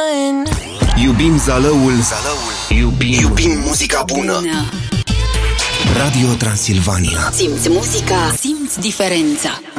fun. Iubim Zalăul. Iubim muzica bună. Radio Transilvania. Simți muzica, simți diferența.